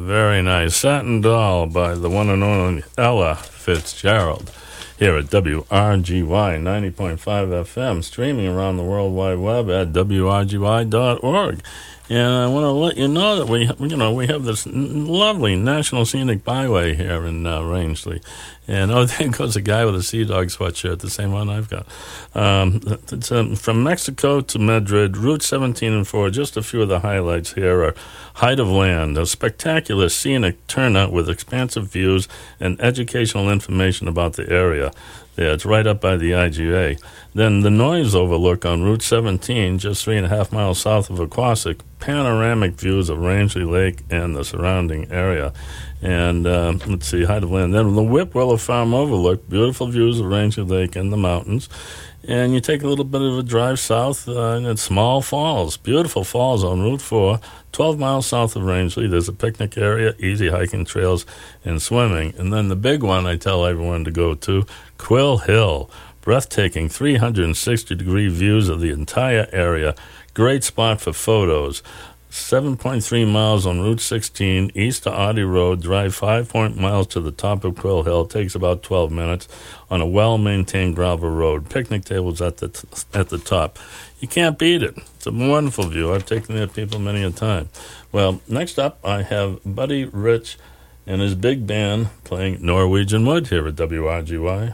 Very nice. Satin Doll by the one and only Ella Fitzgerald here at WRGY 90.5 FM, streaming around the World Wide Web at WRGY.org. And I want to let you know that we have this lovely National Scenic Byway here in Rangeley. And there goes a guy with a Sea Dog sweatshirt, the same one I've got. It's from Mexico to Madrid, Route 17 and 4. Just a few of the highlights here are Height of Land, a spectacular scenic turnout with expansive views and educational information about the area. Yeah, it's right up by the IGA. Then the Noise Overlook on Route 17, just 3.5 miles south of Aquasic, panoramic views of Rangeley Lake and the surrounding area. And let's see, Height of Land. Then the Whipwillow Farm Overlook, beautiful views of Rangeley Lake and the mountains. And you take a little bit of a drive south, and it's Small Falls, beautiful falls on Route 4, 12 miles south of Rangeley. There's a picnic area, easy hiking trails, and swimming. And then the big one I tell everyone to go to, Quill Hill, breathtaking 360-degree views of the entire area. Great spot for photos. 7.3 miles on Route 16, east to Audi Road. Drive 5 miles to the top of Quill Hill. Takes about 12 minutes on a well-maintained gravel road. Picnic tables at the top. You can't beat it. It's a wonderful view. I've taken there people many a time. Well, next up, I have Buddy Rich and his big band playing Norwegian Wood here at WRGY.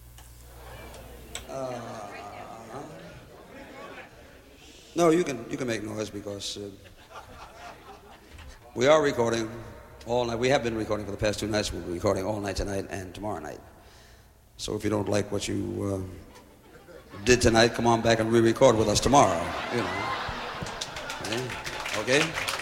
No, you can make noise because we are recording all night. We have been recording for the past 2 nights. We'll be recording all night tonight and tomorrow night. So if you don't like what you did tonight, come on back and re-record with us tomorrow. You know. Okay?